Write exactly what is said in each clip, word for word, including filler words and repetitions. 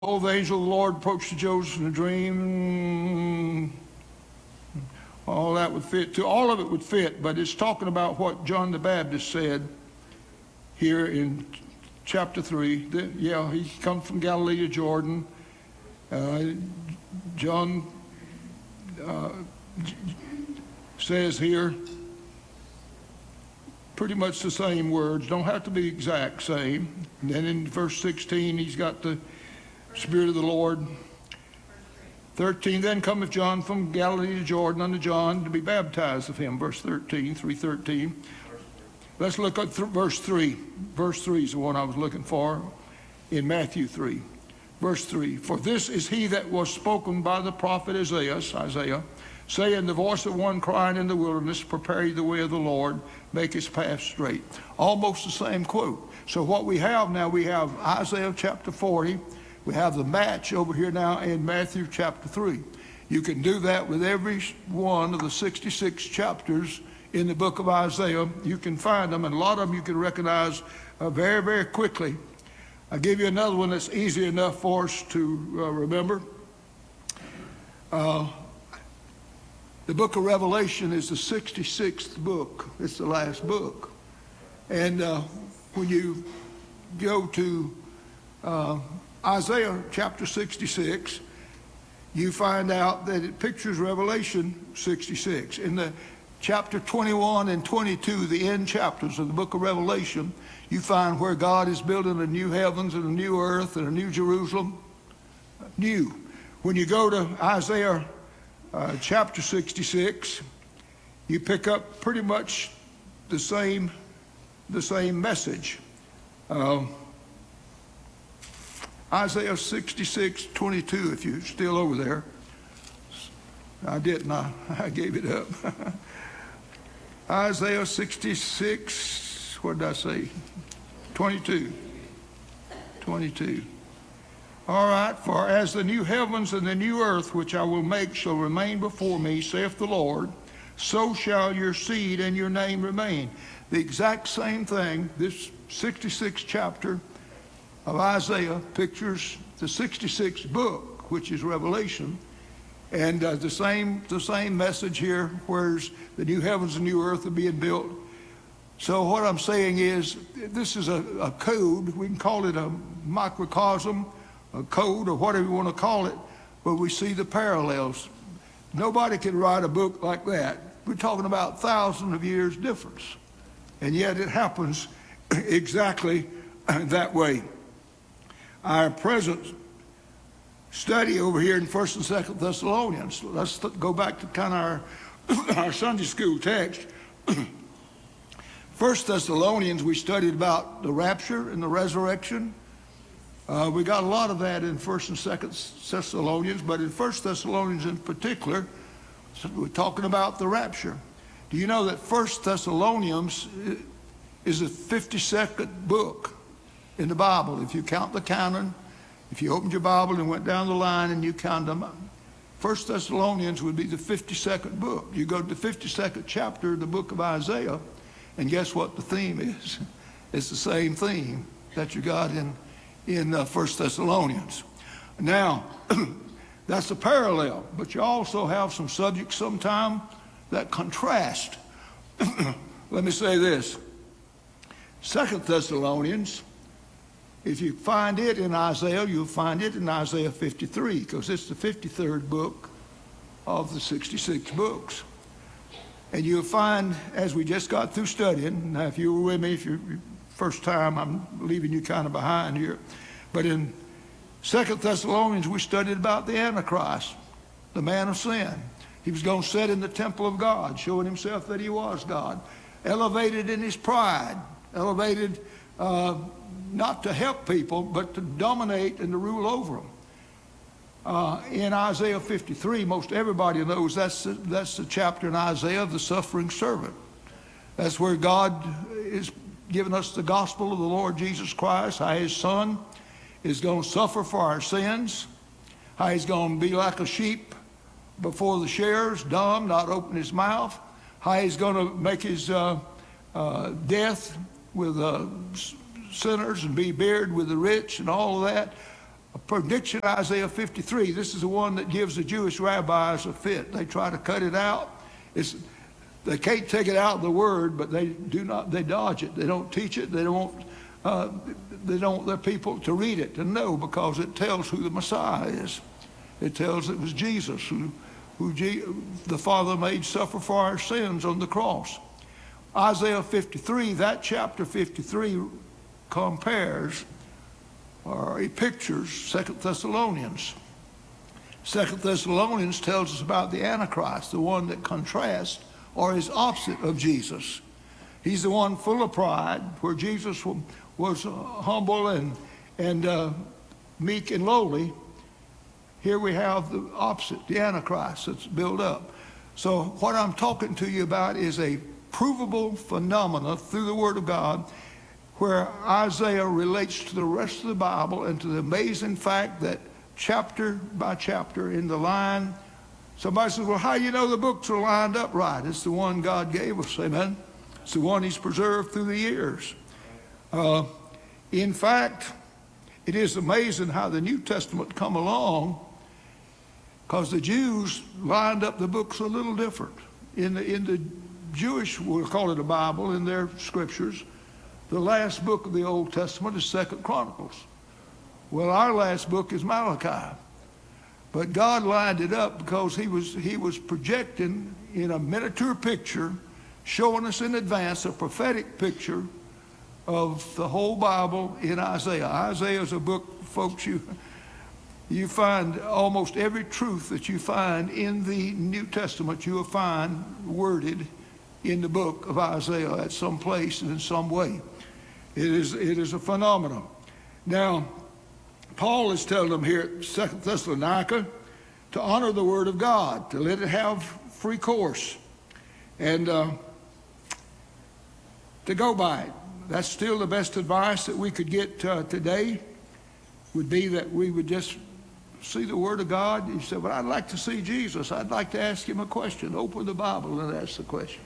Oh, the angel of the Lord approached to Joseph in a dream. All that would fit too. All of it would fit, but it's talking about what John the Baptist said here in chapter three. That, yeah, he comes from Galilee to Jordan. Uh, John uh, says here pretty much the same words. Don't have to be exact same. And then in verse sixteen, he's got the Spirit of the Lord. thirteen, then cometh John from Galilee to Jordan unto John to be baptized of him. Verse thirteen, three thirteen. Let's look at th- verse three. Verse three is the one I was looking for in Matthew three. Verse three, for this is he that was spoken by the prophet Isaiah, Isaiah, saying, the voice of one crying in the wilderness, prepare ye the way of the Lord, make his path straight. Almost the same quote. So what we have now, we have Isaiah chapter forty. We have the match over here now in Matthew chapter three. You can do that with every one of the sixty-six chapters in the book of Isaiah. You can find them, and a lot of them you can recognize uh, very, very quickly. I'll give you another one that's easy enough for us to uh, remember. Uh, the book of Revelation is the sixty-sixth book. It's the last book. And uh, when you go to uh, Isaiah chapter sixty-six, you find out that it pictures Revelation sixty-six. In the chapter twenty-one and twenty-two, the end chapters of the book of Revelation, you find where God is building a new heavens and a new earth and a new Jerusalem. New. When you go to Isaiah uh, chapter sixty-six, you pick up pretty much the same, the same message. Uh, Isaiah sixty-six, twenty-two, if you're still over there. I didn't, I, I gave it up. Isaiah sixty-six, what did I say? twenty-two. twenty-two. All right, for as the new heavens and the new earth which I will make shall remain before me, saith the Lord, so shall your seed and your name remain. The exact same thing, this sixty-sixth chapter of Isaiah pictures the sixty-sixth book, which is Revelation, and uh, the same the same message here, whereas the new heavens and new earth are being built. So what I'm saying is, this is a, a code. We can call it a microcosm, a code, or whatever you want to call it, but we see the parallels. Nobody can write a book like that. We're talking about thousands of years difference, and yet it happens exactly that way. Our present study over here in First and Second Thessalonians. Let's th- go back to kind of our, our Sunday school text. First Thessalonians, we studied about the rapture and the resurrection. Uh, we got a lot of that in First and Second Thessalonians, but in First Thessalonians in particular, we're talking about the rapture. Do you know that First Thessalonians is the fifty-second book in the Bible? If you count the canon, if you opened your Bible and went down the line and you count them, First Thessalonians would be the fifty-second book. You go to the fifty-second chapter of the book of Isaiah, and guess what the theme is? It's the same theme that you got in, in uh, First Thessalonians. Now, that's a parallel, but you also have some subjects sometime that contrast. Let me say this. Second Thessalonians, if you find it in Isaiah, you'll find it in Isaiah fifty-three, because it's the fifty-third book of the sixty-six books. And you'll find, as we just got through studying, now if you were with me, if you're first time, I'm leaving you kind of behind here, but in Second Thessalonians, we studied about the Antichrist, the man of sin. He was going to sit in the temple of God, showing himself that he was God, elevated in his pride, elevated uh, not to help people, but to dominate and to rule over them. Uh, in Isaiah fifty-three, most everybody knows that's the, that's the chapter in Isaiah of the suffering servant. That's where God is giving us the gospel of the Lord Jesus Christ, how his son is going to suffer for our sins, how he's going to be like a sheep before the shearers, dumb, not open his mouth, how he's going to make his uh, uh, death with uh, sinners and be buried with the rich and all of that. A prediction, Isaiah fifty-three. This is the one that gives the Jewish rabbis a fit. They try to cut it out. It's, they can't take it out of the word, but they do not. They dodge it. They don't teach it. They don't. Uh, they don't want their people to read it, to know, because it tells who the Messiah is. It tells it was Jesus who, who G, the Father made suffer for our sins on the cross. Isaiah fifty-three, that chapter fifty-three compares, or he pictures, Second Thessalonians. Second Thessalonians tells us about the Antichrist, the one that contrasts or is opposite of Jesus. He's the one full of pride, where Jesus was humble and, and uh, meek and lowly. Here we have the opposite, the Antichrist that's built up. So what I'm talking to you about is a provable phenomena through the Word of God, where Isaiah relates to the rest of the Bible and to the amazing fact that chapter by chapter in the line, somebody says, well, how do you know the books are lined up right? It's the one God gave us, amen? It's the one he's preserved through the years. Uh, in fact, it is amazing how the New Testament come along, because the Jews lined up the books a little different. In the, in the Jewish, we'll call it a Bible, in their scriptures, the last book of the Old Testament is Second Chronicles. Well, our last book is Malachi. But God lined it up because he was, he was projecting in a miniature picture, showing us in advance a prophetic picture of the whole Bible in Isaiah. Isaiah is a book, folks, you, you find almost every truth that you find in the New Testament, you will find worded in the book of Isaiah at some place and in some way. It is, it is a phenomenon. Now, Paul is telling them here at Second Thessalonica to honor the Word of God, to let it have free course, and uh, to go by it. That's still the best advice that we could get uh, today, would be that we would just see the Word of God. You say, well, I'd like to see Jesus. I'd like to ask him a question. Open the Bible and ask the question.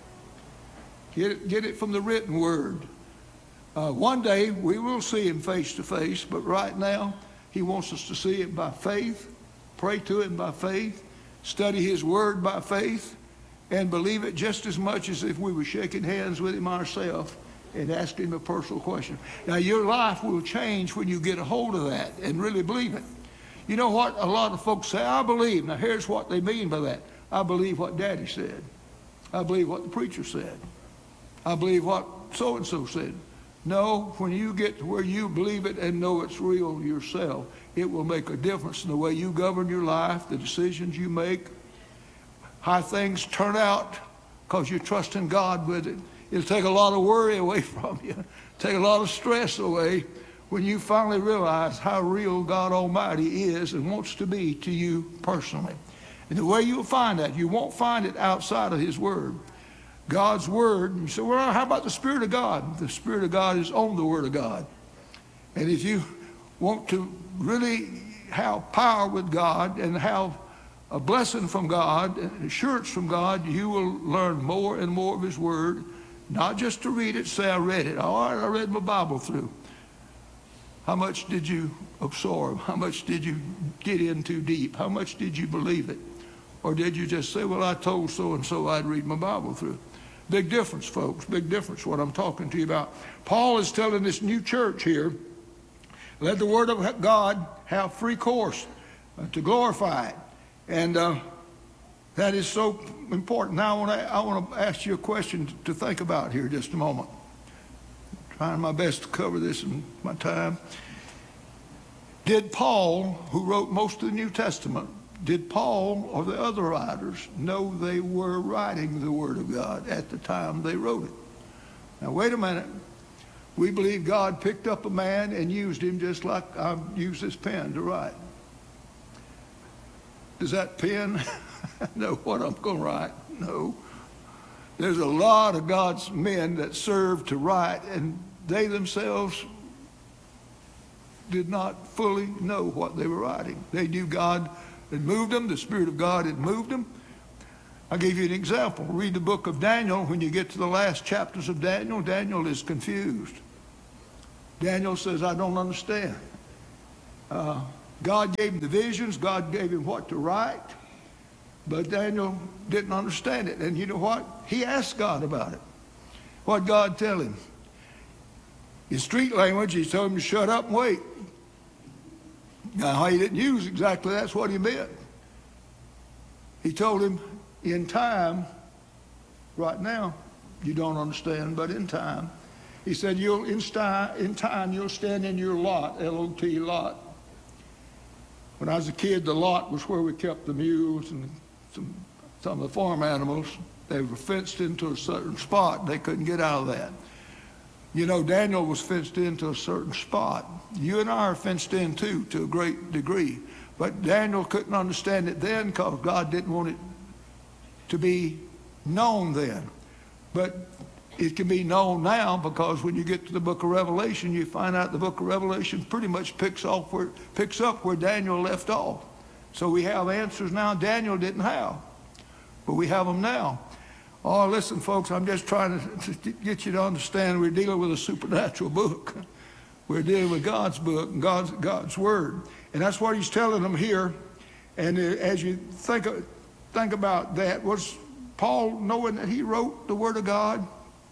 Get it, get it from the written Word. Uh, one day we will see him face to face, but right now he wants us to see it by faith, pray to him by faith, study his Word by faith, and believe it just as much as if we were shaking hands with him ourselves and asking him a personal question. Now, your life will change when you get a hold of that and really believe it. You know what? A lot of folks say, I believe. Now, here's what they mean by that. I believe what Daddy said. I believe what the preacher said. I believe what so-and-so said. No, when you get to where you believe it and know it's real yourself, it will make a difference in the way you govern your life, the decisions you make, how things turn out, because you trust in God with it. It'll take a lot of worry away from you, take a lot of stress away when you finally realize how real God Almighty is and wants to be to you personally. And the way you'll find that, you won't find it outside of his Word. God's Word, you say, well, how about the Spirit of God? The Spirit of God is on the Word of God. And if you want to really have power with God and have a blessing from God, an assurance from God, you will learn more and more of his Word, not just to read it, say, I read it. All right, I read my Bible through. How much did you absorb? How much did you get into deep? How much did you believe it? Or did you just say, well, I told so-and-so I'd read my Bible through? Big difference, folks, big difference what I'm talking to you about. Paul is telling this new church here, let the Word of God have free course uh, to glorify it. And uh, that is so important. Now, I want to I want to ask you a question to think about here just a moment. I'm trying my best to cover this in my time. Did Paul, who wrote most of the New Testament, did Paul or the other writers know they were writing the Word of God at the time they wrote it? Now, wait a minute. We believe God picked up a man and used him just like I use this pen to write. Does that pen know what I'm going to write? No. There's a lot of God's men that served to write, and they themselves did not fully know what they were writing. They knew God had moved them. The Spirit of God had moved them. I'll give you an example. Read the book of Daniel. When you get to the last chapters of Daniel, Daniel is confused. Daniel says, I don't understand. Uh, God gave him the visions. God gave him what to write. But Daniel didn't understand it. And you know what? He asked God about it. What did God tell him? In street language, he told him to shut up and wait. Now, he didn't use exactly that's what he meant. He told him, in time, right now, you don't understand, but in time. He said, you'll in, sti- in time, you'll stand in your lot, L O T, lot. When I was a kid, the lot was where we kept the mules and some, some of the farm animals. They were fenced into a certain spot. They couldn't get out of that. You know, Daniel was fenced into a certain spot. You and I are fenced in too, to a great degree. But Daniel couldn't understand it then because God didn't want it to be known then. But it can be known now because when you get to the book of Revelation, you find out the book of Revelation pretty much picks off where, picks up where Daniel left off. So we have answers now Daniel didn't have, but we have them now. Oh, listen, folks, I'm just trying to, to get you to understand we're dealing with a supernatural book. We're dealing with God's book and God's, God's word. And that's what he's telling them here. And as you think, think about that, was Paul knowing that he wrote the word of God?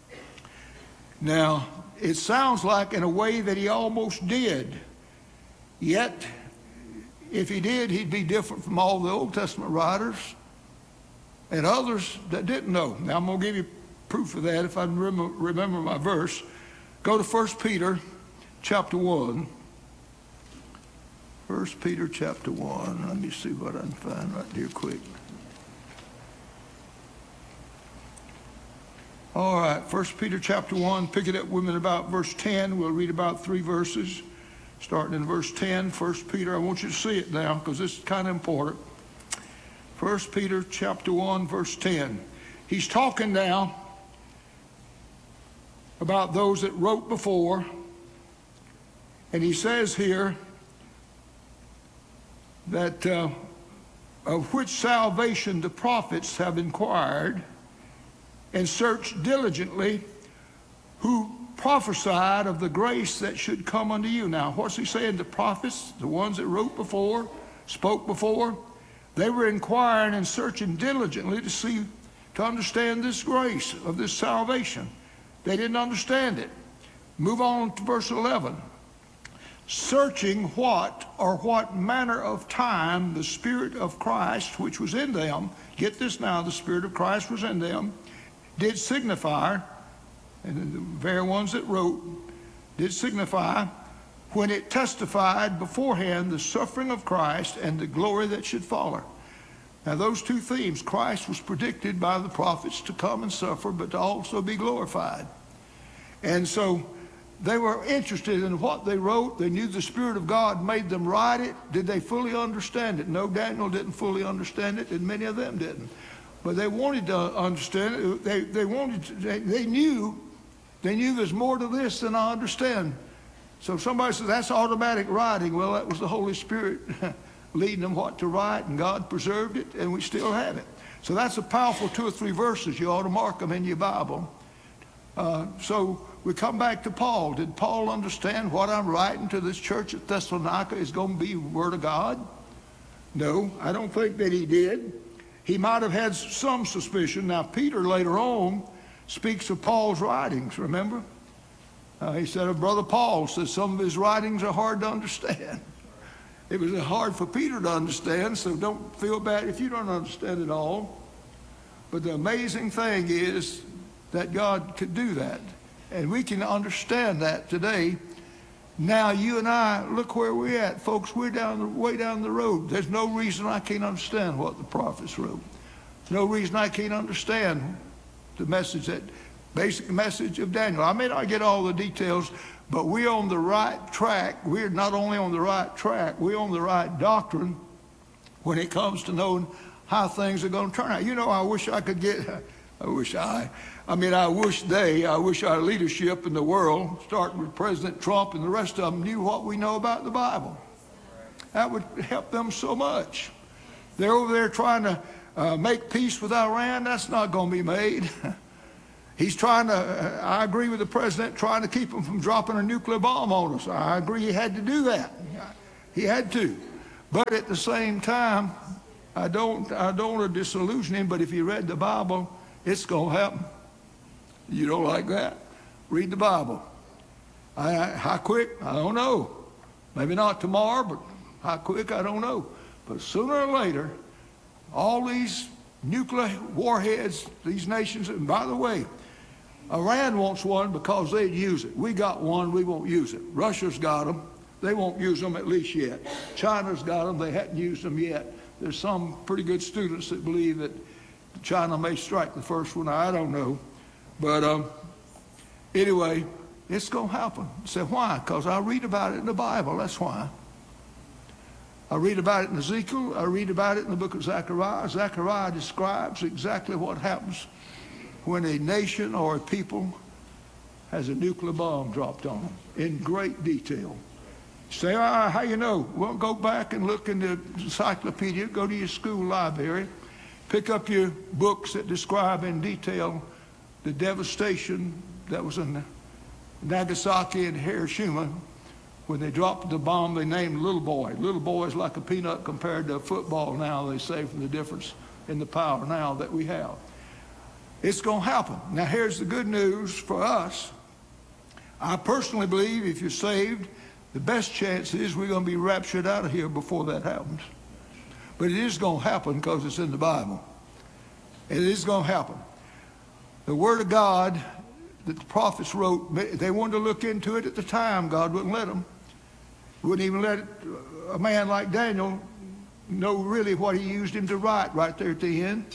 Now, it sounds like in a way that he almost did. Yet, if he did, he'd be different from all the Old Testament writers and others that didn't know. Now, I'm going to give you proof of that if I remember, remember my verse. Go to First Peter chapter one. First Peter chapter one. Let me see what I can find right here quick. All right, First Peter chapter one, pick it up with me about verse ten. We'll read about three verses, starting in verse ten. First Peter, I want you to see it now because this is kind of important. First Peter chapter one, verse ten. He's talking now about those that wrote before. And he says here that uh, of which salvation the prophets have inquired and searched diligently, who prophesied of the grace that should come unto you. Now, what's he saying? The prophets, the ones that wrote before, spoke before, they were inquiring and searching diligently to see, to understand this grace of this salvation. They didn't understand it. Move on to verse eleven. Searching what or what manner of time the Spirit of Christ, which was in them, get this now, the Spirit of Christ was in them, did signify, and the very ones that wrote, did signify, when it testified beforehand the suffering of Christ and the glory that should follow. Now those two themes, Christ was predicted by the prophets to come and suffer, but to also be glorified. And so they were interested in what they wrote. They knew the Spirit of God made them write it. Did they fully understand it? No, Daniel didn't fully understand it, and many of them didn't. But they wanted to understand it. They, they wanted to, they, they knew, they knew there's more to this than I understand. So somebody says, that's automatic writing. Well, that was the Holy Spirit leading them what to write, and God preserved it, and we still have it. So that's a powerful two or three verses. You ought to mark them in your Bible. Uh, so we come back to Paul. Did Paul understand what I'm writing to this church at Thessalonica is going to be the Word of God? No, I don't think that he did. He might have had some suspicion. Now, Peter later on speaks of Paul's writings, remember? Uh, he said of Brother Paul, says some of his writings are hard to understand. It was hard for Peter to understand, so don't feel bad if you don't understand it all. But the amazing thing is that God could do that. And we can understand that today. Now you and I, look where we're at. Folks, we're down the, way down the road. There's no reason I can't understand what the prophets wrote. There's no reason I can't understand the message, that basic message of Daniel. I may not get all the details, but we're on the right track. We're not only on the right track, we're on the right doctrine when it comes to knowing how things are going to turn out. You know, I wish I could get, I wish I, I mean, I wish they, I wish our leadership in the world, starting with President Trump and the rest of them, knew what we know about the Bible. That would help them so much. They're over there trying to uh, make peace with Iran. That's not going to be made. He's trying to, uh, I agree with the president, trying to keep them from dropping a nuclear bomb on us. I agree he had to do that. He had to. But at the same time, I don't, I don't want to disillusion him, but if you read the Bible, it's going to happen. You don't like that? Read the Bible. I, I, how quick? I don't know. Maybe not tomorrow, but how quick? I don't know. But sooner or later, all these nuclear warheads, these nations, and by the way, Iran wants one because they'd use it. We got one, we won't use it. Russia's got them. They won't use them at least yet. China's got them. They hadn't used them yet. There's some pretty good students that believe that China may strike the first one. I don't know. But um, anyway, it's going to happen. You say, why? Because I read about it in the Bible. That's why. I read about it in Ezekiel. I read about it in the book of Zechariah. Zechariah describes exactly what happens when a nation or a people has a nuclear bomb dropped on them in great detail. You say, ah, how you know? Well, go back and look in the encyclopedia. Go to your school library. Pick up your books that describe in detail the devastation that was in Nagasaki and Hiroshima. When they dropped the bomb, they named Little Boy. Little Boy is like a peanut compared to football now, they say, from the difference in the power now that we have. It's going to happen. Now, here's the good news for us. I personally believe if you're saved, the best chance is we're going to be raptured out of here before that happens. But it is going to happen because it's in the Bible. It is going to happen. The Word of God that the prophets wrote, they wanted to look into it at the time. God wouldn't let them. Wouldn't even let a man like Daniel know really what he used him to write right there at the end.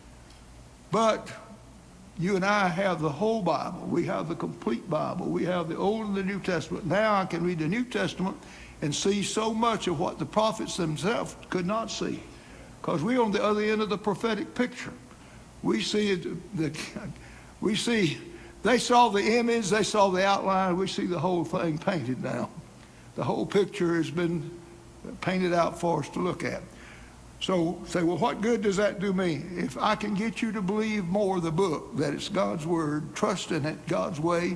But you and I have the whole Bible. We have the complete Bible. We have the Old and the New Testament. Now I can read the New Testament and see so much of what the prophets themselves could not see. Because we're on the other end of the prophetic picture. We see it, the, we see, they saw the image, they saw the outline, we see the whole thing painted now. The whole picture has been painted out for us to look at. So say, well, what good does that do me? If I can get you to believe more of the book, that it's God's Word, trust in it, God's way.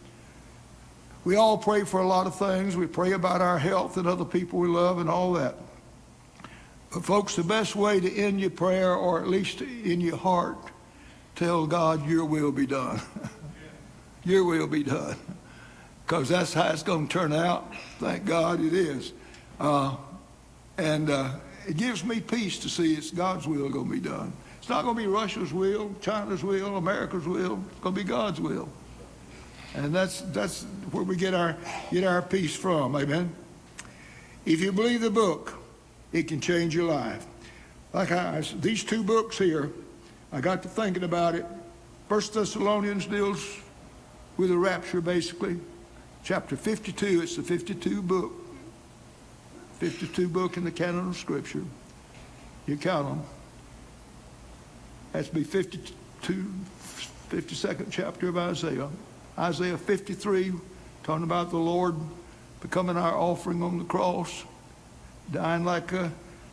We all pray for a lot of things. We pray about our health and other people we love and all that. But folks, the best way to end your prayer, or at least in your heart, tell God your will be done. Your will be done. Because that's how it's going to turn out. Thank God it is. Uh, and uh, it gives me peace to see it's God's will going to be done. It's not going to be Russia's will, China's will, America's will. It's going to be God's will. And that's that's where we get our get our peace from. Amen. If you believe the book, it can change your life. Like I, these two books here, I got to thinking about it. First Thessalonians deals with the rapture, basically. Chapter fifty-two, it's the fifty-two book. fifty-two book in the canon of Scripture. You count them. That's be fifty-two, fifty-second chapter of Isaiah. Isaiah fifty-three, talking about the Lord becoming our offering on the cross, dying like a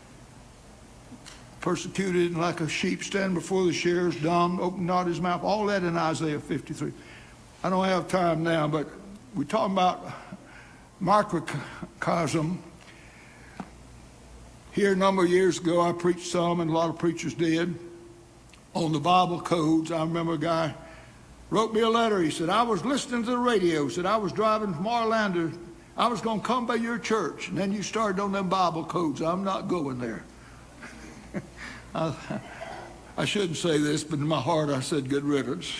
persecuted and like a sheep standing before the shearers, dumb, opened not his mouth. All that in Isaiah fifty-three. I don't have time now, but we're talking about microcosm. Here a number of years ago, I preached some, and a lot of preachers did, on the Bible codes. I remember a guy wrote me a letter. He said, I was listening to the radio. He said, I was driving from Orlando. I was going to come by your church. And then you started on them Bible codes. I'm not going there. I, I shouldn't say this, but in my heart I said, good riddance.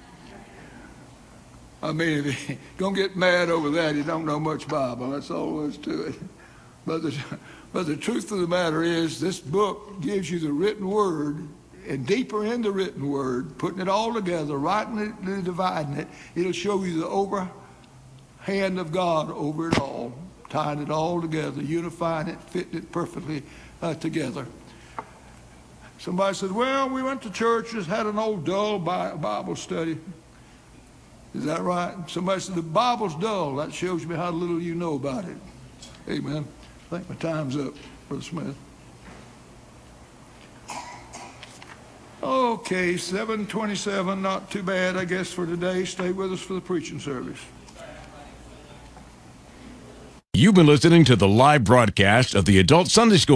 I mean, if you're going to get mad over that, you don't know much Bible. That's all there is to it. But the, but the truth of the matter is, this book gives you the written word, and deeper in the written word, putting it all together, writing it and dividing it, it'll show you the overhand of God over it all, tying it all together, unifying it, fitting it perfectly uh, together. Somebody said, well, we went to church, just had an old dull Bible study. Is that right? Somebody said, the Bible's dull. That shows me how little you know about it. Amen. I think my time's up, Brother Smith. Okay, seven twenty-seven, not too bad, I guess, for today. Stay with us for the preaching service. You've been listening to the live broadcast of the Adult Sunday School